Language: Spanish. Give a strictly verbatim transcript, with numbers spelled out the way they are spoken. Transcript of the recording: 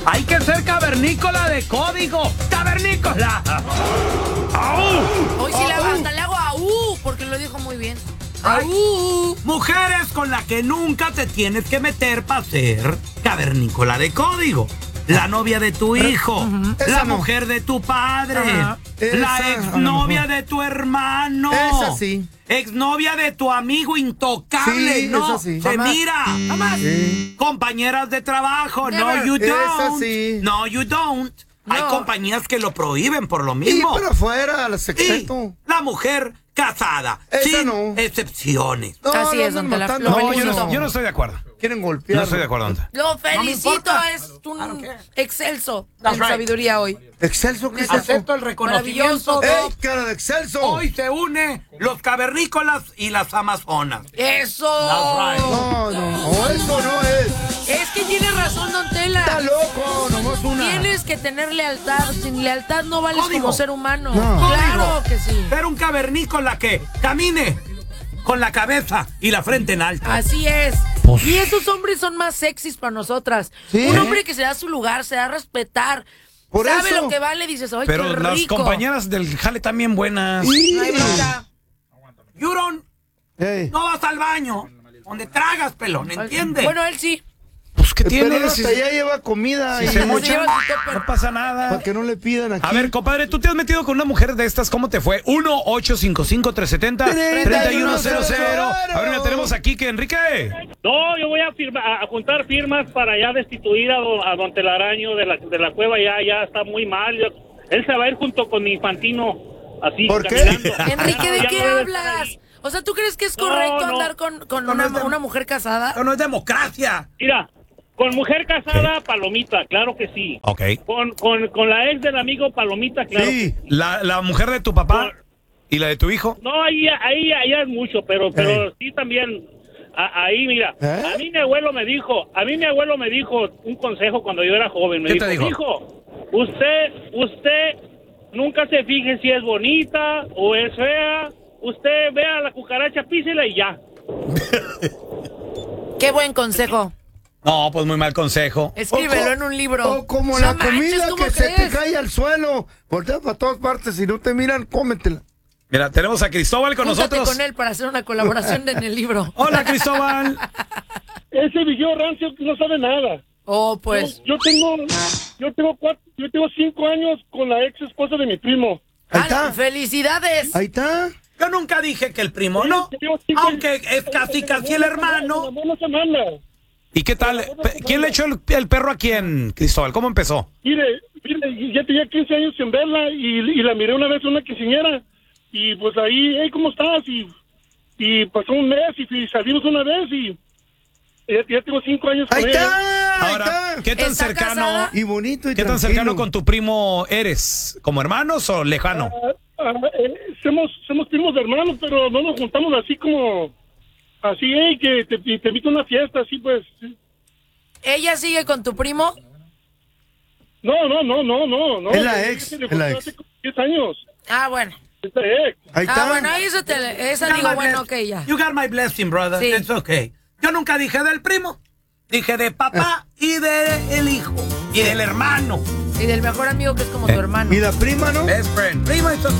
Hay que ser cavernícola de código. ¡Cavernícola! ¡Au! Hoy sí le, hasta le hago aú, porque lo dijo muy bien. ¡Aú! Mujeres con las que nunca te tienes que meter para ser cavernícola de código. La novia de tu hijo, uh-huh. la no. mujer de tu padre, uh-huh. la Esa, exnovia de tu hermano. Esa sí. Exnovia de tu amigo intocable, sí, no, esa sí. se Jamás. mira. Jamás. Sí. Compañeras de trabajo, Never. no you don't. Esa sí. No you don't. No. Hay compañías que lo prohíben por lo Sí, mismo. pero afuera, al Y sexteto. la mujer casada, Esa sin no. excepciones. No, Así no es, andan don Tela. matando Lo a No, uno. yo felicito. no, yo no estoy de acuerdo. Quieren golpear. No estoy de acuerdo, Don Tela. Lo felicito, importa. es un I don't care. excelso That's en right. sabiduría hoy. ¿Excelso qué es Acepto eso? el reconocimiento. Maravilloso. de- ¡Ey, cara de excelso! Hoy se une los cavernícolas y las amazonas. ¡Eso! That's right. No, no, no, eso no es. Es que tiene razón, don Tela. Está loco, nomás una. Tienes que tener lealtad. Sin lealtad no vales Código. como ser humano. No. Claro que sí. Ser un cavernícola que camine con la cabeza y la frente en alto. Así es. Pues- Y esos hombres son más sexys para nosotras. ¿Sí? Un hombre que se da su lugar, se da a respetar. Por sabe eso. lo que vale, dices, ¡ay, Pero qué las rico! compañeras del jale también buenas. Sí. No hay bronca. You don't- Ey. no vas al baño donde tragas, pelón, ¿entiendes? Bueno, él sí. Pues, ¿qué Pero tiene? hasta Si, allá lleva comida si y se mo- mochan, lleva su topper. no pasa nada. para que no le pidan aquí. A ver, compadre, ¿tú te has metido con una mujer de estas? ¿Cómo te fue? uno ocho cinco cinco, tres siete cero, tres uno cero cero. A ver, mira, tenemos aquí que Enrique. No, yo voy a, firma, a juntar firmas para ya destituir a don, a don Telaraño de la, de la cueva. Ya ya está muy mal. Yo- él se va a ir junto con mi Infantino, así, ¿Por qué? caminando. Enrique, ¿de Ya qué no debe estar hablas? ahí. O sea, ¿tú crees que es No, correcto no. andar con, con No, no una, es de- una mujer casada? Eso no es democracia. Mira, con mujer casada, palomita, claro que sí. Ok. Con, con, con la ex del amigo, palomita, claro. Sí. La, la mujer de tu papá y la de tu hijo. No, ahí, ahí, ahí es mucho, pero, pero Ey. sí también. a- ahí, mira, ¿Eh? a mí mi abuelo me dijo, a mí mi abuelo me dijo un consejo cuando yo era joven. Me ¿Qué dijo, te dijo? "Hijo, usted, usted nunca se fije si es bonita o es fea. Usted vea a la cucaracha, písela y ya." Qué buen consejo. No, pues muy mal consejo. Escríbelo O co- en un libro. O como No la manches, comida ¿cómo que se te crees? cae al suelo. Voltea para todas partes. Si no te miran, cómetela. Mira, tenemos a Cristóbal con Júntate nosotros. con él para hacer una colaboración en el libro. Hola, Cristóbal. Ese viejito rancio no sabe nada. Oh, pues. Yo tengo, yo tengo cuatro, yo tengo cinco años con la ex esposa de mi primo. Ahí Ah, está. ¡Felicidades! Ahí está. Yo nunca dije que el primo no, aunque es casi casi el hermano. No se manda. ¿Y qué tal? Pe- ¿Quién le echó el, el perro a quién, Cristóbal? ¿Cómo empezó? Mire, mire, ya tenía quince años sin verla y, y la miré una vez en una quinceañera y pues ahí, hey, ¿cómo estás? Y, y pasó un mes y, y salimos una vez y ya, ya tengo cinco años con Ahí ella. está. Ahí Ahora, está. ¿qué tan ¿Está cercano, casada? Y bonito y qué tan tranquilo. cercano con tu primo eres? ¿Como hermanos o lejano? Ah, ah, eh, somos, somos primos hermanos, pero no nos juntamos así como, así, hey, que te, te invito a una fiesta, así pues. ¿Ella sigue con tu primo? No, no, no, no, no. no. Es la ex, Se le es la juntó ex. hace como diez años. Ah, bueno. Es la ex. Ahí está. Ah, bueno, ahí esa, te, esa You digo, got my bueno, bless- ok, ya. You got my blessing, brother. Sí. It's okay. Yo nunca dije del primo. Dije de papá y de el hijo. Y del hermano. Y del mejor amigo que es como tu hermano. Y la prima, ¿no? Best friend. Primo, it's okay.